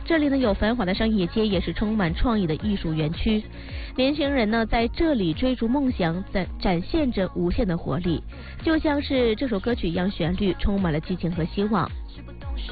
这里呢有繁华的商业街，也是充满创意的艺术园区。年轻人呢在这里追逐梦想，展现着无限的活力，就像是这首歌曲一样，旋律充满了激情和希望。